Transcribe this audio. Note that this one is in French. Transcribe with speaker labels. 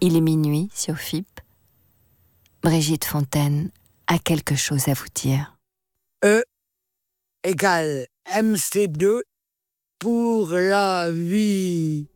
Speaker 1: Il est minuit sur FIP. Brigitte Fontaine a quelque chose à vous dire.
Speaker 2: E égale MC2 pour la vie.